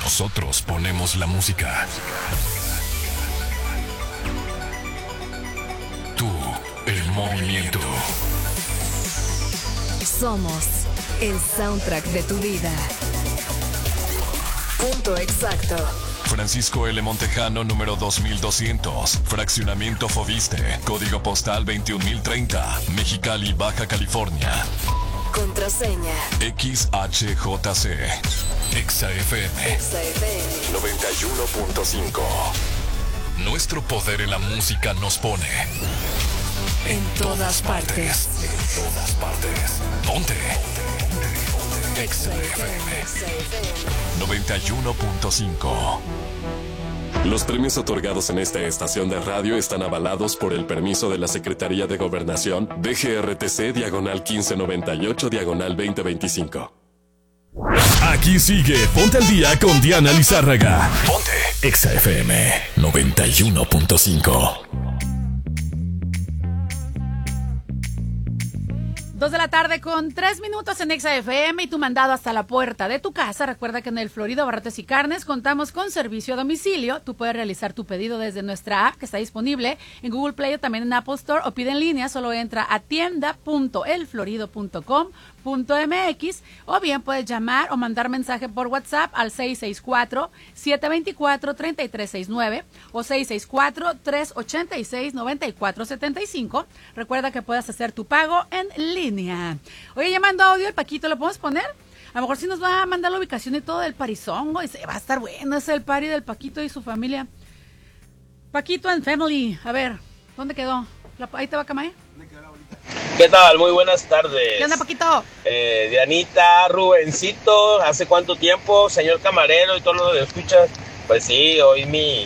Nosotros ponemos la música. Tú, el movimiento. Somos el soundtrack de tu vida. Punto exacto. Francisco L. Montejano, número 2200, Fraccionamiento Fobiste, Código Postal 21030, Mexicali, Baja California. Contraseña XHJC. XFM 91.5. Nuestro poder en la música nos pone en todas partes. En todas partes. Ponte. XFM 91.5. Los premios otorgados en esta estación de radio están avalados por el permiso de la Secretaría de Gobernación, DGRTC, /1598/2025. Aquí sigue Ponte al Día con Diana Lizárraga. Ponte XFM 91.5. 2 de la tarde con 3 minutos en XFM y tu mandado hasta la puerta de tu casa. Recuerda que en el Florido Barrotes y Carnes contamos con servicio a domicilio. Tú puedes realizar tu pedido desde nuestra app que está disponible en Google Play o también en Apple Store o pide en línea. Solo entra a tienda.elflorido.com.mx o bien puedes llamar o mandar mensaje por WhatsApp al 664-724-3369 o 664-386-9475. Recuerda que puedes hacer tu pago en línea. Oye, llamando audio, el Paquito, ¿lo podemos poner? A lo mejor sí nos va a mandar la ubicación y todo del parizongo. Va a estar bueno ese el party del Paquito y su familia. Paquito and Family. A ver, ¿dónde quedó? ¿Ahí te va, Camae? ¿Qué tal? Muy buenas tardes. ¿Qué onda, Paquito? Dianita, Rubencito, ¿hace cuánto tiempo? Señor camarero y todo lo que escuchas. Pues sí, hoy mi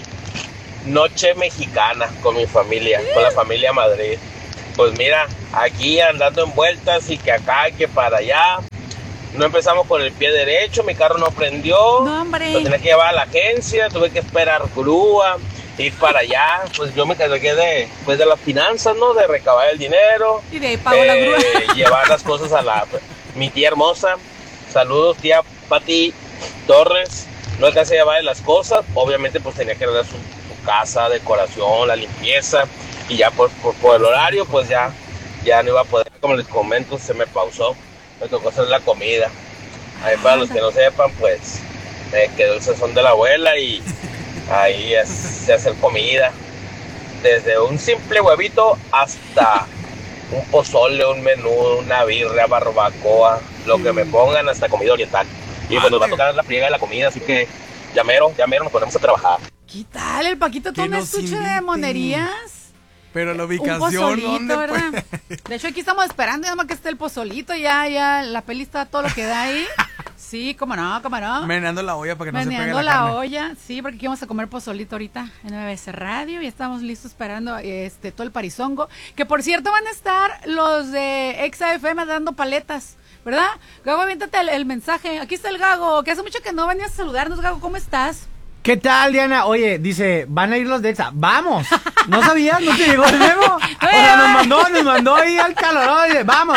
noche mexicana con mi familia, con la familia Madrid. Pues mira, aquí andando en vueltas y que acá y que para allá. No empezamos con el pie derecho, mi carro no prendió. No, hombre. Lo tenía que llevar a la agencia, tuve que esperar grúa, ir para allá. Pues yo me cargué de las finanzas, ¿no? De recabar el dinero. Y de ahí pago la grúa. Llevar las cosas a mi tía hermosa. Saludos, tía Pati Torres. No alcancé a llevar las cosas. Obviamente, pues tenía que arreglar su casa, decoración, la limpieza. Y ya por el horario, pues ya no iba a poder. Como les comento, se me pausó. Me tocó hacer la comida. Ahí para los que no sepan, pues me quedó el sazón de la abuela y ahí se hace comida. Desde un simple huevito hasta un pozole, un menú, una birria, barbacoa, lo que me pongan, hasta comida oriental. Y pues nos va a tocar la friega de la comida, así que ya mero nos ponemos a trabajar. ¿Qué tal? El Paquito tiene un estuche de monerías. Pero la ubicación, ¿dónde? ¿Verdad? De hecho, aquí estamos esperando nada más que esté el pozolito, ya la peli está todo lo que da ahí. Sí, cómo no. Meneando la olla para que no se pegue la carne. Meneando la olla, sí, porque aquí vamos a comer pozolito ahorita en MBC Radio y estamos listos esperando todo el parizongo. Que por cierto van a estar los de XFM dando paletas, ¿verdad? Gago, aviéntate el mensaje. Aquí está el Gago, que hace mucho que no venías a saludarnos, Gago, ¿cómo estás? ¿Qué tal, Diana? Oye, dice, van a ir los de EXA. ¡Vamos! ¿No sabías? ¿No te llegó el memo? O sea, nos mandó ahí al calor. Dice, vamos.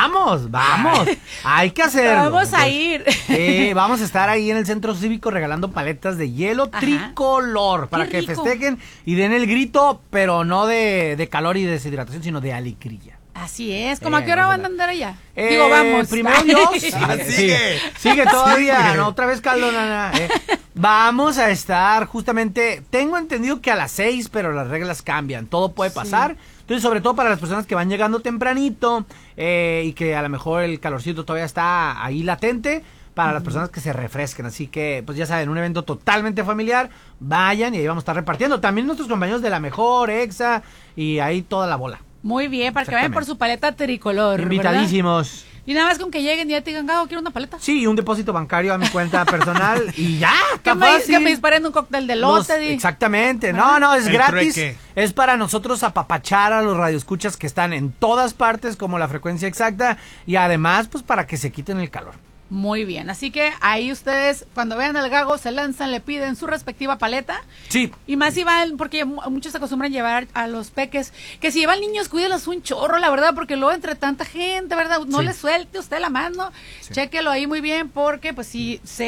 Hay que hacerlo. Vamos a ir. Vamos a estar ahí en el Centro Cívico regalando paletas de hielo tricolor para que festejen y den el grito, pero no de calor y deshidratación, sino de alegría. Así es, ¿cómo a qué hora van a andar allá? Vamos. Primero Dios. Sigue todavía, no, otra vez caldo, nana. Vamos a estar justamente, tengo entendido que a las 6, pero las reglas cambian, todo puede pasar. Entonces, sobre todo para las personas que van llegando tempranito y que a lo mejor el calorcito todavía está ahí latente, para las personas que se refresquen. Así que, pues ya saben, un evento totalmente familiar, vayan y ahí vamos a estar repartiendo. También nuestros compañeros de La Mejor, EXA y ahí toda la bola. Muy bien, para que vayan por su paleta tricolor. Invitadísimos. ¿Verdad? Y nada más con que lleguen y ya te digan, Gago, quiero una paleta. Sí, un depósito bancario a mi cuenta personal y ya, que me disparen un cóctel de lote. Exactamente, no, es gratis. Trueque. Es para nosotros apapachar a los radioescuchas que están en todas partes como la frecuencia exacta y además pues para que se quiten el calor. Muy bien, así que ahí ustedes cuando vean al Gago se lanzan, le piden su respectiva paleta. Sí. Y más si van, porque muchos se acostumbran a llevar a los peques, que si llevan niños cuídelos un chorro, la verdad, porque luego entre tanta gente, ¿verdad? No les suelte usted la mano, chéquelo ahí muy bien, porque pues si se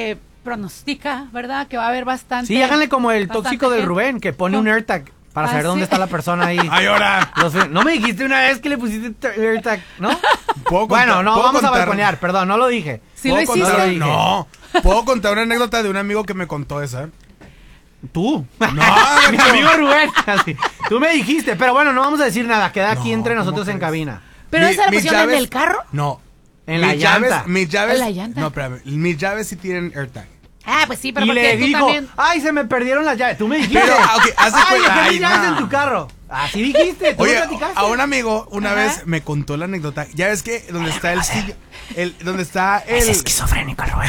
pronostica, ¿verdad? Que va a haber bastante. Sí, háganle como el tóxico del gente. Rubén, que pone un AirTag para saber dónde está la persona ahí. Ay, ahora. No me dijiste una vez que le pusiste AirTag, ¿no? Bueno, no, ¿puedo vamos a contar? balconear, perdón, no lo dije. Sí lo ¿Puedo hiciste. contar? No. Puedo contar una anécdota de un amigo que me contó esa. Tú. No, Mi amigo Rubén. Así. Tú me dijiste, pero bueno, no vamos a decir nada, queda aquí entre ¿cómo nosotros en crees? cabina. ¿Pero esa la Mis pusieron en llaves- el carro? No. En la Mis llaves- llanta. Mis llaves. ¿En la llanta? No, espérame. Mis llaves sí tienen AirTag. Ah, pues sí, pero Y porque le tú dijo, también. ay, se me perdieron las llaves. Tú me dijiste. Pero, ok, haz de ay, cuenta- dejé mis ay, llaves no. en tu carro. Así dijiste, tú Oye, me platicaste. a un amigo una Ajá. vez me contó la anécdota. Ya ves que donde está el sillón, donde está el... Es esquizofrénico, Rubén.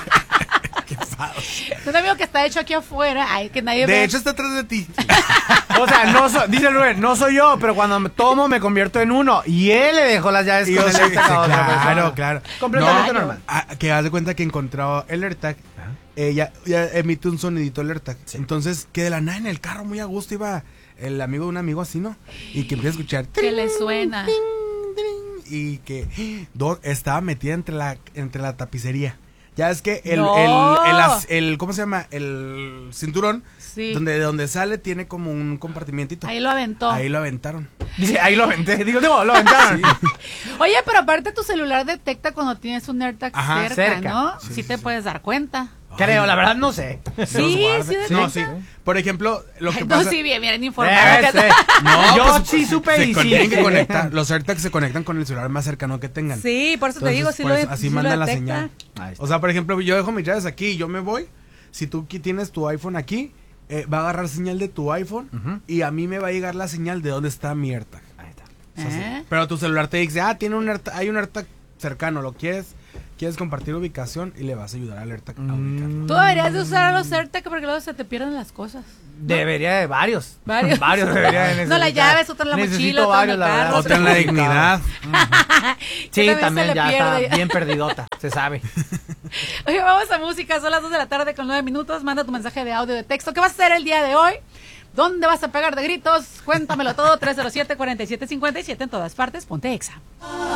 Un amigo que está hecho aquí afuera. Ay, que nadie ve. De hecho está atrás de ti. O sea, dice Rubén, no soy yo, pero cuando me tomo me convierto en uno. Y él le dejó las llaves Y con yo el sí, AirTag a otra claro, persona. claro. Completamente No, normal. Que haz de cuenta que encontró el AirTag. Ya emite un sonidito el AirTag. Entonces, que de la nada en el carro muy a gusto iba el amigo de un amigo así, ¿no? Y que empieza a escuchar. Que le suena. Y que estaba metida entre la tapicería. Ya es que No. el ¿cómo se llama? El cinturón, Sí. de donde sale tiene como un compartimentito. Ahí lo aventó. Ahí lo aventaron. Dice, ahí lo aventé. Digo, no, lo aventaron. Oye, pero aparte tu celular detecta cuando tienes un AirTag Ajá, cerca. ¿no? Sí, Sí, sí, te sí. puedes dar cuenta. Creo, la verdad no sé. Sí, Los sí guarda. No, detecta. sí. Por ejemplo, lo que Ay, pasa... no, sí, bien informado. No, Yo pues, sí supe se y tienen sí. que conectar. Los AirTags se conectan con el celular más cercano que tengan. Sí, por eso te Entonces, digo, sí por lo eso, así sí lo manda la detecta. señal. Ahí está. O sea, por ejemplo, yo dejo mis llaves aquí y yo me voy. Si tú tienes tu iPhone aquí, va a agarrar señal de tu iPhone y a mí me va a llegar la señal de dónde está mi AirTag. Ahí está. O sea, sí. ¿Eh? Pero tu celular te dice, tiene hay un AirTag cercano, ¿lo quieres? ¿Quieres compartir ubicación? Y le vas a ayudar al AirTag a ubicarlo. Tú deberías de usar los AirTag porque luego se te pierden las cosas. Debería de varios. Varios. debería de necesitar. No, las llaves, otra en la Necesito mochila, otra en varios, el la carro, verdad. Otra en la dignidad. Sí, se también le ya pierde. está bien perdidota, se sabe. Oye, vamos a música, son las 2 de la tarde con 9 minutos. Manda tu mensaje de audio, de texto. ¿Qué vas a hacer el día de hoy? ¿Dónde vas a pegar de gritos? Cuéntamelo todo, 307-4757 en todas partes. Ponte Exa.